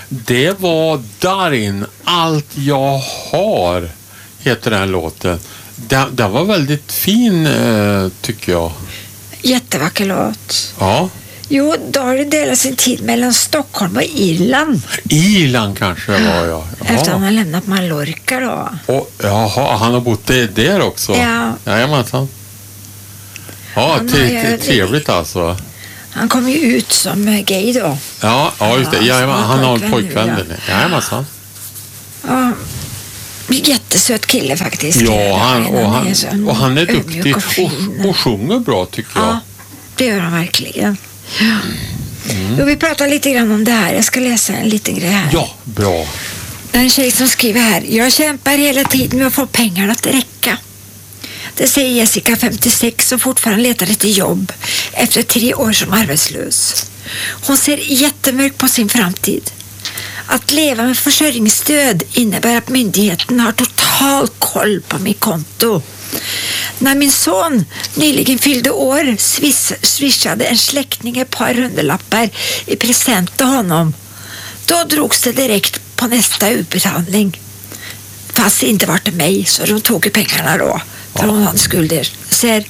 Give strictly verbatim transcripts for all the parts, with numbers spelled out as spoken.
Det var Darin, allt jag har, heter den låten. Den, den var väldigt fin, eh, tycker jag. Jättevacker låt. Ja. Jo, Darin delar sin tid mellan Stockholm och Irland. Irland kanske var jag. Efter att han har lämnat Mallorca då. Och, jaha, han har bott där också. Ja. Jajamensan. Ja, Han t- har ju- t- trevligt alltså. Han kom ju ut som gay då. Ja, ja just det. Ja, Jajamän, han har han har en pojkvän pojkvän. nu, Ja. Jajamensan. Ja, jättesöt kille faktiskt. Ja, han, och, han, är så och han är ödmjuk duktig och och, fin. och sjunger bra, tycker jag. Ja, det gör han verkligen. Ja. Jo, vi pratar lite grann om det här. Jag ska läsa en liten grej här. Ja, bra. Det är en tjej som skriver här. Jag kämpar hela tiden med att få pengarna att räcka. Det säger Jessica, femtiosex, som fortfarande letar efter jobb efter tre år som arbetslös. Hon ser jättemörkt på sin framtid. Att leva med försörjningsstöd innebär att myndigheten har total koll på mitt konto. När min son nyligen fyllde år swiss, swishade en släkting ett par hundralappar i present till honom. Då drogs det direkt på nästa utbetalning. Fast det inte var till mig, så de tog ju pengarna då. För hon hade skulder. Ser,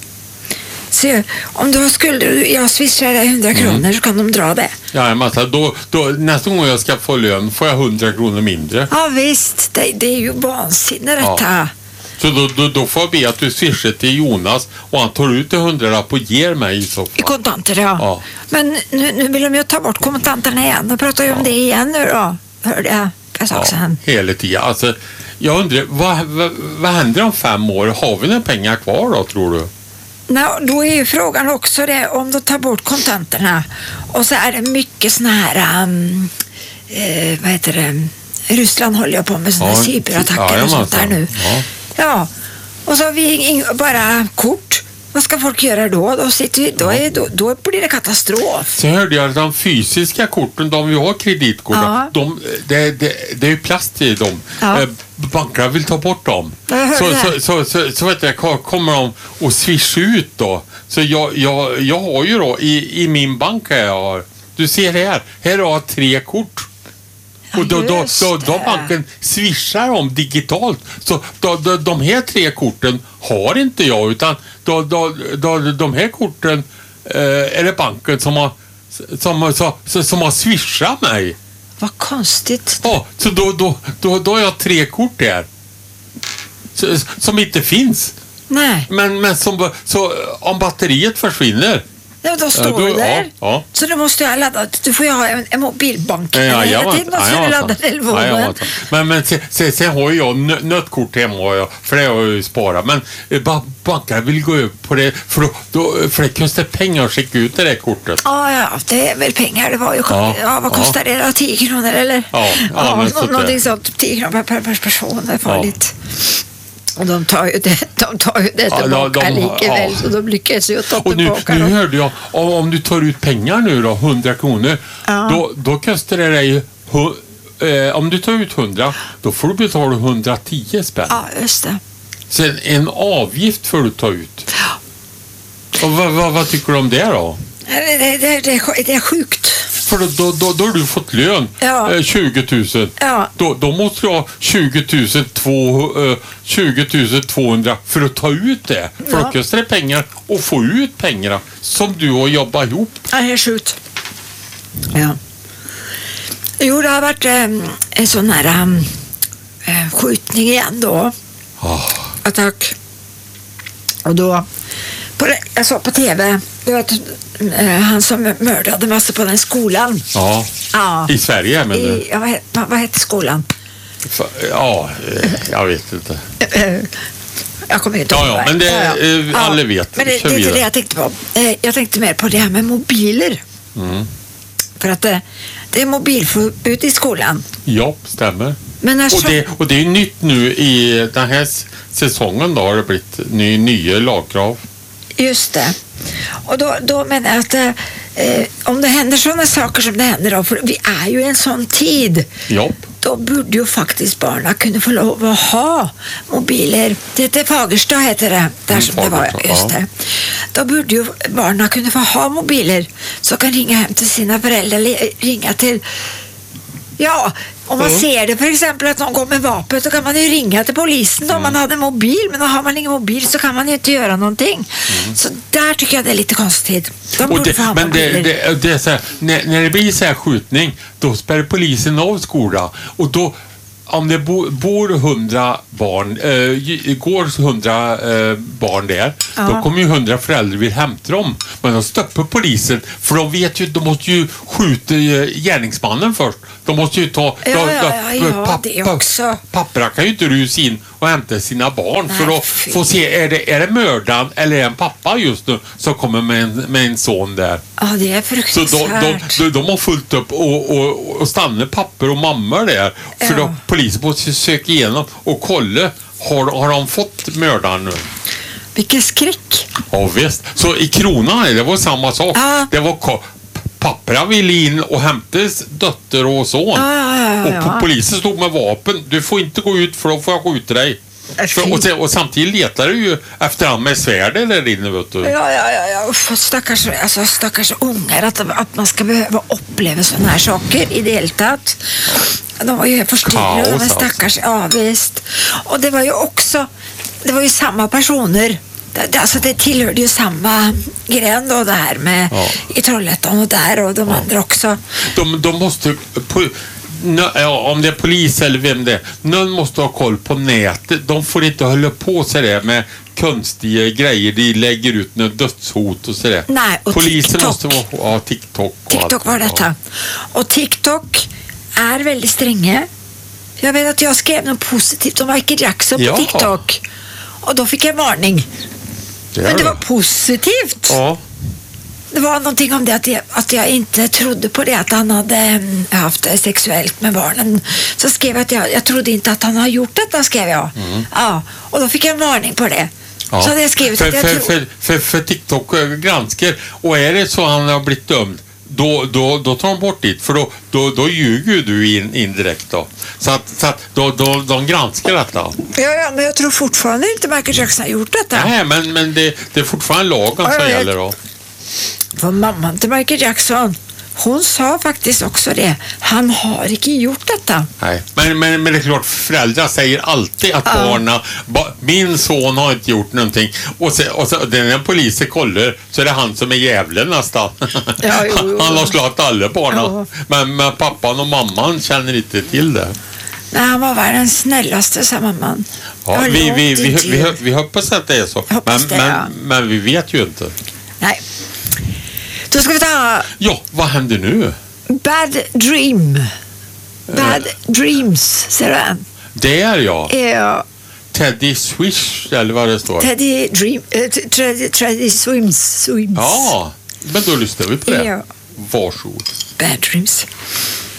så om du har skulder och jag swishar dig hundra kronor mm. så kan de dra det. Jajamensan, då, då, nästa gång jag ska få lön får jag hundra kronor mindre. Ja visst, det, det är ju vansinne detta. Ja. Så då, då, då får jag be att du swishar till Jonas och han tar ut en hundralapp och ger mig i så fall. I kontanter, ja. ja. Men nu, nu vill de ju ta bort kontanterna igen. Då pratar jag om ja. det igen nu då. Hörde jag. Jag sa också han. Hela tiden. Alltså, jag undrar, vad, vad, vad händer om fem år? Har vi några pengar kvar då, tror du? No, då är ju frågan också det, om de tar bort kontanterna och så är det mycket såna här um, eh, vad heter det, Ryssland håller jag på med såna ja, cyberattacker ja, och sånt där nu. Ja. ja, och så har vi bara kort. Vad ska folk göra då? Då, sitter, då, är, då, då blir det katastrof. Så hörde jag att de fysiska korten, de vi har kreditkort, ja. de, det, det, det är ju plast i dem. Ja. Bankerna vill ta bort dem. Så, så, så, så, så vet jag, kommer de och swisha ut då. Så jag, jag, jag har ju då i, i min bank här, jag har, du ser här, här har jag tre kort. Och då, då, då, då banken swishar om digitalt. Så då, då, de här tre korten har inte jag, utan då, då, då, de här korten eh, är det banken som har, som, så, som har swishat mig. Vad konstigt. Ja, så då, då, då, då har jag tre kort där. Så, som inte finns. Nej. Men, men som, så, om batteriet försvinner. Ja, då står du ja, där. Ja, ja. Så du måste jag ladda. Du får ju ha en, en mobilbank. Ja, ja, hela tiden måste ja, du ladda telefonen. Ja, ja, men men sen, sen, sen har jag nö, nötkort hemma, jag, för det har jag ju sparat. Men eh, bankerna vill gå upp på det, för, då, då, för det kostar pengar att skicka ut det där kortet. Ja, ja, det är väl pengar. Det var ju, ja, ja, vad kostar ja. det då? tio kronor eller? Ja, ja, ja men nå, någonting sånt. tio kronor per, per person. Det är farligt. Ja. Och de tar ju det, de tar ju det tillbaka ja, de, likaväl, ja. så de lyckas ju ta och tillbaka. Nu, nu hörde jag, om, om du tar ut pengar nu då, hundra kronor, ja. då, då kostar det dig, eh, om du tar ut hundra, då får du betala hundratio spänn. Ja, just det. Sen en avgift får du ta ut. Ja. Och vad, vad, vad tycker du om det då? Det, det, det, det, är, det är sjukt. För då, då, då, då har du fått lön ja. eh, tjugo tusen. Ja. Då, då måste du ha tjugo tusen tvåhundra för att ta ut det. För ja. då kostar det pengar och få ut pengarna som du har jobbat ihop. Ja, det är sjukt. Ja. Jo, det har varit eh, en sån här eh, skjutning igen då. Oh. Attack. Och då på det, jag såg på tv, du vet, eh, han som mördade massor på den skolan. Ja, ja. I Sverige. Men I, ja, vad, vad, vad heter skolan? För, ja, jag vet inte. Jag kommer inte ihåg. Ja, ja, men det, ja, ja. alla vet. Men det, det är inte det jag tänkte på. Jag tänkte mer på det här med mobiler. Mm. För att det, det är mobilförbud i skolan. Ja, stämmer. Men alltså, och, det, och det är nytt nu i den här säsongen då har det blivit ny, nya lagkrav. Just det. Och då, då menar jag att eh, om det händer sådana saker som det händer då, för vi är ju i en sån tid. Ja. Då borde ju faktiskt barnen kunna få lov att ha mobiler. Det heter Fagersta heter det, där mm, som Fagersta, det var, just det. Då borde ju barnen kunna få ha mobiler så kan ringa hem till sina föräldrar, ringa till Ja, om man mm. ser det för exempel att någon går med vapen så kan man ju ringa till polisen mm. om man hade mobil, men har man ingen mobil så kan man ju inte göra någonting. Mm. Så där tycker jag det är lite konstigt. De och det, men det, det, det är så här, när, när det blir så här skjutning, då spärrar polisen av skolan och då om det bo, bor hundra barn, äh, går hundra äh, barn där, ja. Då kommer ju hundra föräldrar vill hämta dem. Men de stoppar polisen, för de vet ju, de måste ju skjuta gärningsmannen först. De måste ju ta... Ja, då, ja, ja, ja papp, det också. Papporna kan ju inte rusa in och hämta sina barn. Nej, för att fy. få se, är det, är det mördaren eller är det en pappa just nu som kommer med en, med en son där? Ja, det är fruktansvärt. Så de, de, de, de har fullt upp och, och, och stannar pappor och mammor där. För ja. då, polisen måste söka igenom och kolla, har, har de fått mördaren nu? Vilken skräck. Ja visst. Så i Kronan, det var samma sak. Ja. Det var ko- papporna ville in och hämtas dotter och son. Ja, ja, ja, ja. Och polisen stod med vapen. Du får inte gå ut för då får jag skjuta dig. För, och, och samtidigt letar du ju efter han med svärd eller inne, vet du. Ja, ja, ja, ja. Uff, stackars, alltså, stackars ungar att, att man ska behöva uppleva sådana här saker i deltat. De var ju förstyrda, de stackars, alltså. Ja visst. Och det var ju också, det var ju samma personer. Det, alltså det tillhörde ju samma gren då, det här med ja. i Trollhättan och där och de ja. andra också. De, de måste... På, ja, om det är polis eller vem det är, någon måste ha koll på nätet. De får inte hålla på så där med konstiga grejer. De lägger ut något dödshot och sådär. Nej, och polisen TikTok. måste vara, ja, TikTok och TikTok allt. var detta. Ja. Och TikTok är väldigt stränga. Jag vet att jag skrev något positivt om Michael Jackson på ja. TikTok. Och då fick jag varning. Det Men det var positivt. Ja. Det var någonting om det att jag, att jag inte trodde på det, att han hade haft sexuellt med barnen. Så skrev jag att jag, jag trodde inte att han har gjort detta, skrev jag. Mm. Ja, och då fick jag en varning på det. Ja. Så hade jag skrivit för, att jag för, tro... för, för, för TikTok granskar, och är det så han har blivit dömd, då, då, då tar de bort dit, för då, då, då ljuger du in, indirekt då. Så att, så att då, då, de granskar detta. Ja, ja, men jag tror fortfarande inte Michael Jackson har gjort detta. Nej, men, men det, det är fortfarande lagen som ja, gäller då. För mamman till Michael Jackson, hon sa faktiskt också det. Han har inte gjort detta. Nej, men, men, men det är klart, föräldrar säger alltid att ja. barna, ba, min son har inte gjort någonting. Och, så, och så, när polisen kollar så är det han som är jävlen nästan. Ja, jo, jo. Han har slagit alla barna. Ja. Men, men pappan och mamman känner inte till det. Nej, han var världens snällaste, sa mamman. Ja, vi, vi, vi, vi, vi, vi hoppas att det är så. Men, det, men, ja. men vi vet ju inte. Nej. Då ska vi ta... Ja, vad händer nu? Bad Dream. Bad uh, Dreams, ser du den? Det är jag. Ja. Teddy Swish, eller vad det står. Teddy Dream... Uh, Teddy, Teddy Swims, Swims. Ja, men då lyssnar vi på det. Ja. Varsågod. Bad Dreams.